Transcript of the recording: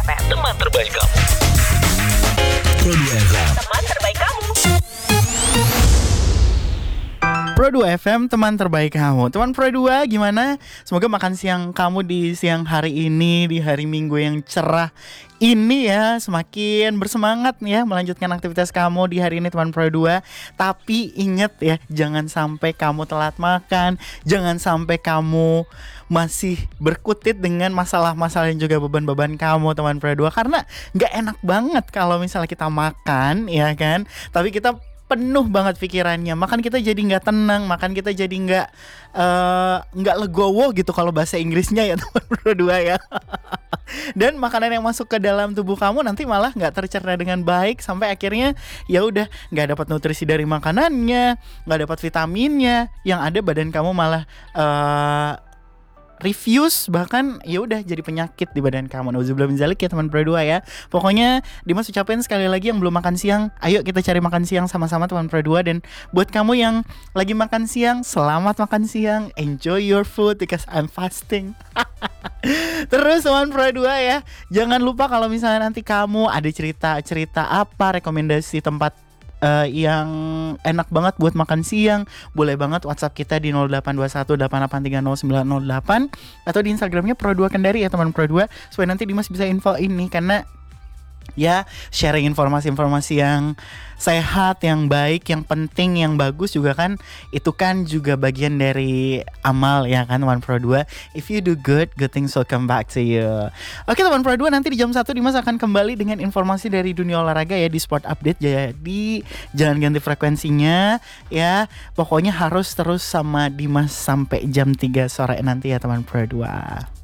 Teman terbaik kamu. Pro 2 FM. Teman terbaik kamu. Pro 2 FM, teman terbaik kamu. Teman Pro 2, gimana? Semoga makan siang kamu di siang hari ini, di hari Minggu yang cerah ini ya, semakin bersemangat ya melanjutkan aktivitas kamu di hari ini, teman Pro 2. Tapi ingat ya, jangan sampai kamu telat makan, jangan sampai kamu masih berkutit dengan masalah-masalah dan juga beban-beban kamu, teman Pro 2. Karena gak enak banget kalau misalnya kita makan, ya kan, tapi kita penuh banget pikirannya, makan kita jadi nggak tenang, makan kita jadi nggak legowo gitu kalau bahasa Inggrisnya ya, teman Pro 2 ya. Dan makanan yang masuk ke dalam tubuh kamu nanti malah nggak tercerna dengan baik, sampai akhirnya ya udah nggak dapat nutrisi dari makanannya, nggak dapat vitaminnya, yang ada badan kamu malah refuse, bahkan ya udah jadi penyakit di badan kamu. Nauzubillah min dzalik ya, teman Pro 2 ya. Pokoknya Dimas ucapin sekali lagi yang belum makan siang, ayo kita cari makan siang sama-sama, teman Pro 2. Dan buat kamu yang lagi makan siang, selamat makan siang, enjoy your food because I'm fasting. Terus teman Pro 2 ya, jangan lupa kalau misalnya nanti kamu ada cerita-cerita apa, rekomendasi tempat yang enak banget buat makan siang, boleh banget WhatsApp kita di 082188300908 atau di Instagramnya Pro 2 Kendari ya, teman Pro 2, supaya nanti Dimas bisa info ini, karena ya sharing informasi-informasi yang sehat, yang baik, yang penting, yang bagus juga kan, itu kan juga bagian dari amal ya kan, teman Pro 2. If you do good things will come back to you. Oke teman Pro 2, nanti di jam 1 Dimas akan kembali dengan informasi dari dunia olahraga ya, di Sport Update. Jadi jangan ganti frekuensinya ya, pokoknya harus terus sama Dimas sampai jam 3 sore nanti ya, teman Pro 2.